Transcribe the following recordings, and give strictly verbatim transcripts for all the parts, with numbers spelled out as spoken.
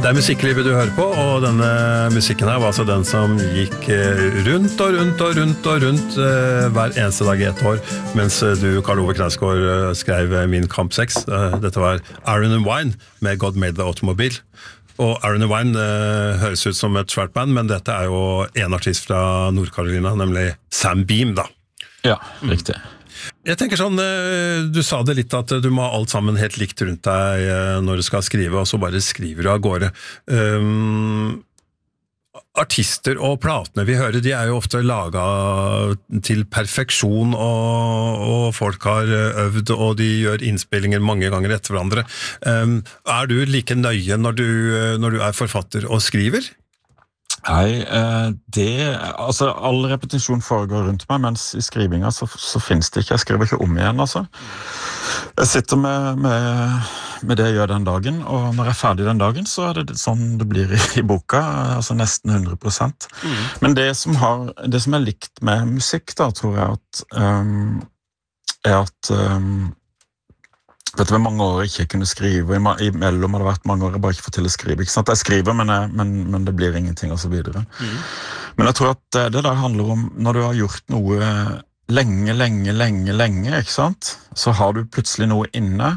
Det er musikklivet du hører på, og denne musikken her var altså den som gikk rundt og rundt og rundt og rundt hver eneste dag i ett år, mens du, Karl Ove Knausgård, skrev Min kamp seks. Dette var Iron and Wine med God Made the Automobile. Og Iron and Wine eh, høres ut som et svært band, men dette er jo en artist fra Nord-Carolina, nemlig Sam Beam, da. Ja, riktig. Jeg tenker sånn, du sa det litt at du må ha alt sammen helt likt rundt deg når du skal skrive, og så bare skriver du av gårde. Um, artister og platene vi hører, de er jo ofte laget til perfeksjon, og, og folk har øvd, og de gjør innspillinger mange ganger etter hverandre. Um, er du like nøye når du, når du er forfatter og skriver? Nei, det, altså all repetisjon foregår rundt meg, mens i skrivinga så, så finnes det ikke, jeg skriver ikke om igjen, altså. Jeg sitter med, med, med det jeg gjør den dagen, og når jeg er ferdig den dagen, så er det sånn det blir i, i boka, altså nesten hundre prosent. Mm. Men det som, har, det som er likt med musikk da, tror jeg at, um, er at um, Vet du, mange år jeg ikke kunne skrive, i mellom har det vært mange år jeg bare ikke får til å skrive, ikke sant? Jeg skriver, men, jeg, men, men det blir ingenting, og så videre. Mm. Men jeg tror at det, det der handler om, når du har gjort noe lenge, lenge, lenge, lenge, ikke sant? Så har du plutselig noe inne,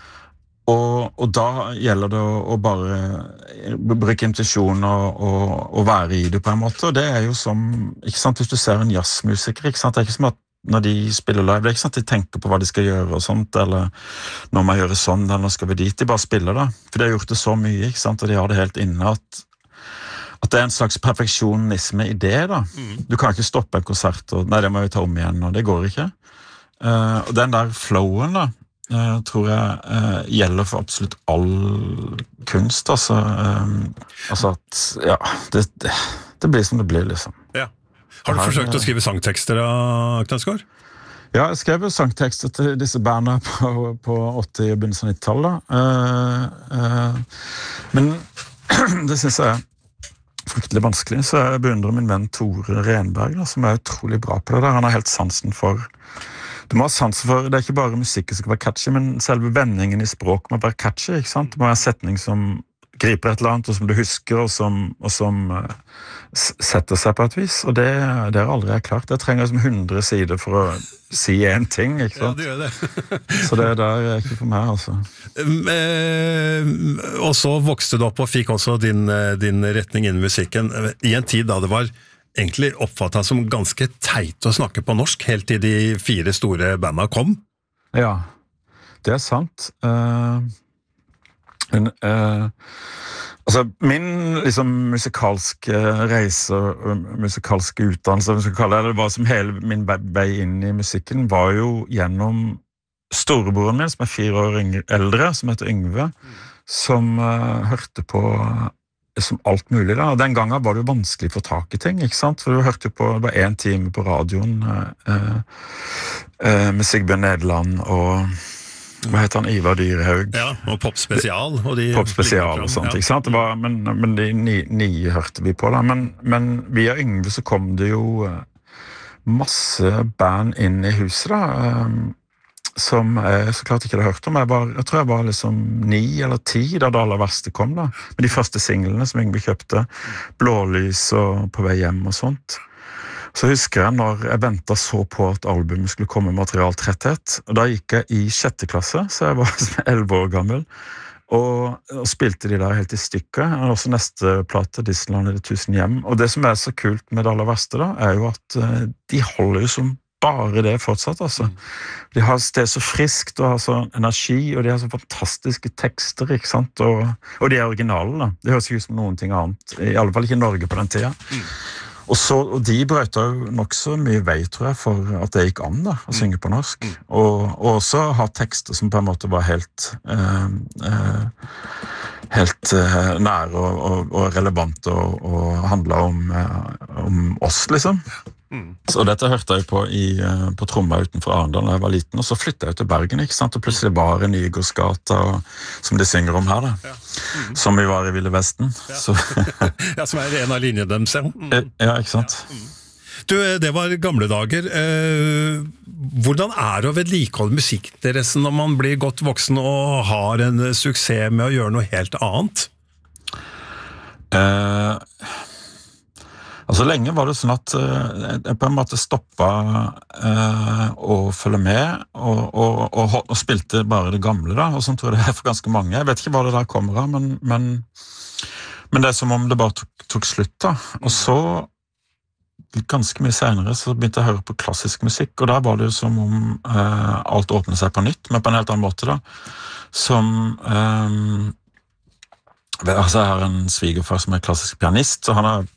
og, og da gjelder det å, å bare bruke intuisjon og, og, og være i det på en måte, og det er jo som, ikke sant, hvis du ser en jazzmusiker, ikke sant? Det er ikke som at når de spiller live, det er ikke sånn at de tenker på hva de skal gjøre og sånt, eller når man gjør det sånn, eller når skal vi dit, de bare spiller da, for de har gjort det så mye, ikke sant, og de har det helt inne at, at det er en slags perfeksjonisme i det da, mm. Du kan ikke stoppe en konsert, og nei, det må vi ta om igjen, og det går ikke, uh, og den der flowen da, uh, tror jeg uh, gjelder for absolutt all kunst, altså, um, altså at, ja, det, det, det blir som det blir, liksom. Ja. Har du forsøkt å skrive sangtekster av Knausgård? Ja, jeg skrev sangtekster til disse bandene på, på åtti- og begynnelsen av nittitallet. Uh, uh, men det synes jeg er fryktelig vanskelig, så jeg beundrer min venn Tore Renberg, da, som er utrolig bra på det der. Han har helt sansen for... Du må ha sansen for... Det er ikke bare musikken som skal være catchy, men selve vendingen i språk må være catchy, ikke sant? Det må være en setning som griper et eller annet, og som du husker, og som, og som uh, setter seg på et vis, og det, det er aldri jeg klart. Jeg trenger som hundre sider for å si en ting, ikke sant? Ja, det gjør det. Så det der er ikke for meg, altså. Eh, og så vokste du opp og fikk også din, din retning innen musikken, i en tid da det var egentlig oppfattet som ganske teit å snakke på norsk, helt til de fire store bandene kom. Ja, det er sant. Uh... Men, uh, altså, min liksom, musikalske reise, musikalske utdannelse, vi skal kalle det, det var som hele min vei inn i musikken, var jo gjennom storebroren min, som er fire år yngre, eldre, som heter Yngve, mm. som uh, hørte på som alt mulig da, og den gangen var det jo vanskelig å få tak i ting, ikke sant? For du hørte på, det var en time på radioen uh, uh, uh, med Sigbjørn Nederland og hva heter han, Ivar Dyrehaug? Ja, og Pop Spesial. Og de Pop Spesial og sånt, ja. Ikke sant? Det var, men, men de ni, ni hørte vi på da, men, men via Yngve så kom det jo masse band inn i huset da, um, som jeg så klart ikke hadde hørt om. Jeg, var, jeg tror jeg var liksom ni eller ti da det aller verste kom da, med de første singlene som Yngve kjøpte, Blålys og På vei hjem og sånt. Så husker jeg når jeg ventet så på at albumet skulle komme med materialtretthet, og da gikk jeg i sjette klasse, så jeg var elleve år gammel, og, og spilte de der helt i stykket, og også neste plate, Disneyland i det tusen hjem, og det som er så kult med det aller verste da, er jo at uh, de holder jo som bare det fortsatt, altså. De har, det er så friskt, og har så energi, og de har så fantastiske tekster, ikke sant, og, og de er originale da, det høres ikke ut som noen ting annet, i alle fall ikke i Norge på den tiden. Mm. Og, så, og de brøyta jo nok så mye vei, tror jeg, for at det gikk an da, å synge på norsk. Mm. Og, og også ha tekster som på en måte var helt, eh, eh, helt eh, nære og, og, og relevante og, og handlet om, eh, om oss, liksom. Mm. Så dette hørte jeg på i, på Tromma utenfor Arendal da jeg var liten, og så flyttet jeg ut til Bergen, ikke sant? Og plutselig var det Nygårdsgata, som de synger om her da, ja. Mm. Som vi var i Ville Vesten. Ja, så. Ja, som er en av linjene dem selv. Mm. Ja, ikke sant? Ja. Mm. Du, det var gamle dager. Eh, hvordan er det å vedlikeholde musikkinteressen når man blir godt voksen og har en suksess med å gjøre noe helt annet? Eh, altså lenge var det sånn at eh, jeg på en måte stoppet eh, å følge med, og, og, og, og spilte bare det gamle da, og sånn tror jeg det er for ganske mange. Jeg vet ikke hva det der kommer av, men, men, men det er som om det bare tok, tok slutt da. Og så, ganske mye senere, så begynte jeg å høre på klassisk musikk, og der var det jo som om eh, alt åpnet seg på nytt, men på en helt annen måte da, som... Eh, Altså, jeg har en svigerfar som er klassisk pianist, så han har